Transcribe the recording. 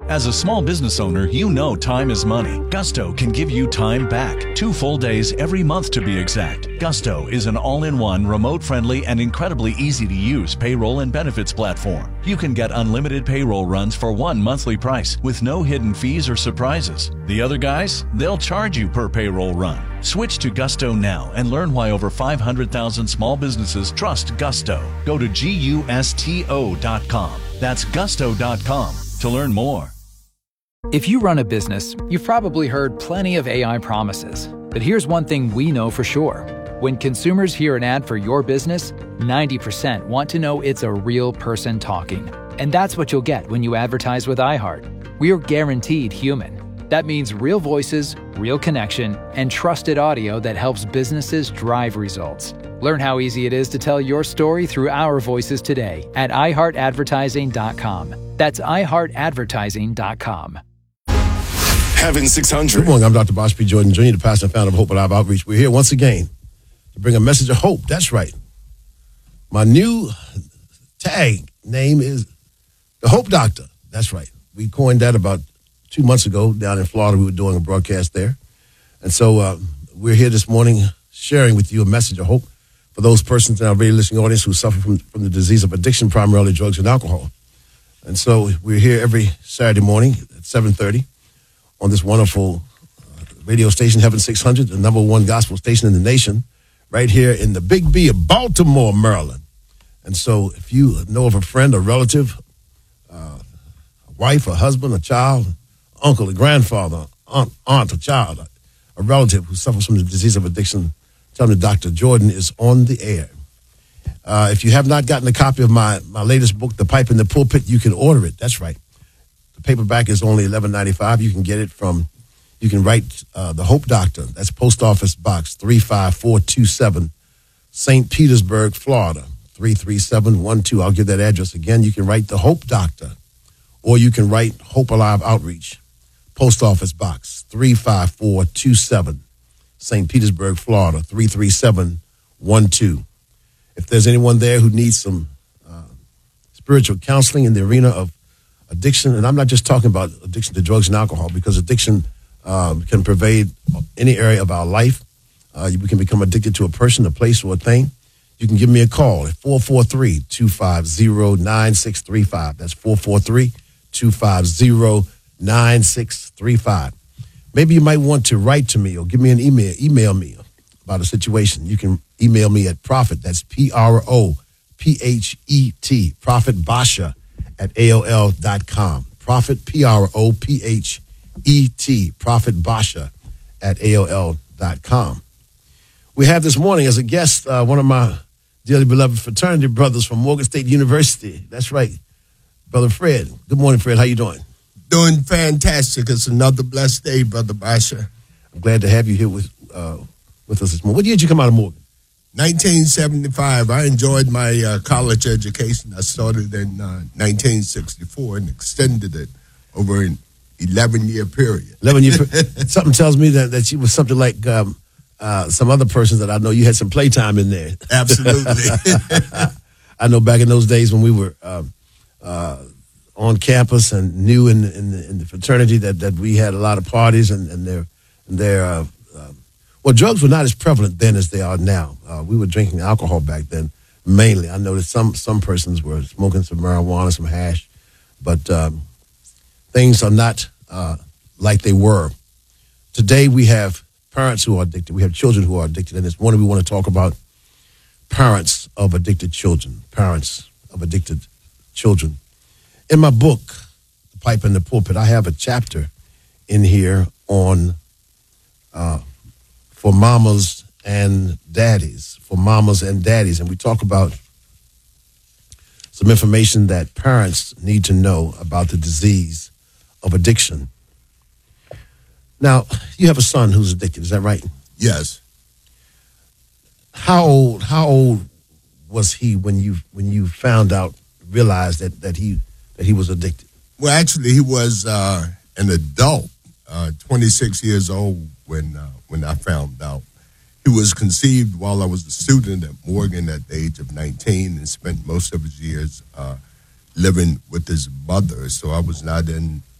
As a small business owner, you know time is money. Gusto can give you time back. 2 full days every month to be exact. Gusto is an all-in-one, remote-friendly, and incredibly easy-to-use payroll and benefits platform. You can get unlimited payroll runs for one monthly price with no hidden fees or surprises. The other guys, they'll charge you per payroll run. Switch to Gusto now and learn why over 500,000 small businesses trust Gusto. Go to GUSTO.com. That's gusto.com to learn more. If you run a business, you've probably heard plenty of AI promises. But here's one thing we know for sure. When consumers hear an ad for your business, 90% want to know it's a real person talking. And that's what you'll get when you advertise with iHeart. We are guaranteed human. That means real voices, real connection, and trusted audio that helps businesses drive results. Learn how easy it is to tell your story through our voices today at iHeartAdvertising.com. That's iHeartAdvertising.com. Heaven 600. Good morning. I'm Dr. Bosh P. Jordan Jr., the pastor and founder of Hope Alive Outreach. We're here once again to bring a message of hope. That's right. My new tag name is the Hope Doctor. That's right. We coined that about 2 months ago down in Florida. We were doing a broadcast there. And so we're here this morning sharing with you a message of hope for those persons in our radio listening audience who suffer from the disease of addiction, primarily drugs and alcohol. And so we're here every Saturday morning at 7:30 on this wonderful radio station, Heaven 600, the number one gospel station in the nation, right here in the Big B of Baltimore, Maryland. And so if you know of a friend, a relative, a wife, a husband, a child, uncle, a grandfather, aunt, a child, a relative who suffers from the disease of addiction, tell them Dr. Jordan is on the air. If you have not gotten a copy of my latest book, The Pipe in the Pulpit, you can order it. That's right. The paperback is only $11.95. You can get it you can write The Hope Doctor. That's Post Office Box 35427, St. Petersburg, Florida, 33712. I'll give that address again. You can write The Hope Doctor, or you can write Hope Alive Outreach, Post Office Box 35427, St. Petersburg, Florida, 33712. If there's anyone there who needs some spiritual counseling in the arena of addiction, and I'm not just talking about addiction to drugs and alcohol, because addiction can pervade any area of our life. We can become addicted to a person, a place, or a thing. You can give me a call at 443-250-9635. That's 443-250-9635. Maybe you might want to write to me or give me an email me about a situation. You can email me at Prophet, that's Prophet, Prophet Basha at AOL.com. Prophet, Prophet, Prophet Basha at AOL.com. We have this morning as a guest one of my dearly beloved fraternity brothers from Morgan State University. That's right, Brother Fred. Good morning, Fred. How you doing? Doing fantastic. It's another blessed day, Brother Basha. I'm glad to have you here with us this morning. What year did you come out of Morgan? 1975. I enjoyed my college education. I started in 1964 and extended it over an 11-year period. 11-year period. Something tells me that you was something like some other persons that I know. You had some playtime in there. Absolutely. I know back in those days when we were on campus and new in the fraternity that we had a lot of parties and well, drugs were not as prevalent then as they are now. We were drinking alcohol back then mainly. I know that some persons were smoking some marijuana, some hash, but things are not like they were. Today we have parents who are addicted. We have children who are addicted. And this morning we want to talk about parents of addicted children. In my book, The Pipe in the Pulpit, I have a chapter in here on for mamas and daddies. And we talk about some information that parents need to know about the disease of addiction. Now, you have a son who's addicted, is that right? Yes. How old was he when you realized that he was addicted? Well, actually, he was an adult, 26 years old when I found out. He was conceived while I was a student at Morgan at the age of 19 and spent most of his years living with his mother. So I was not in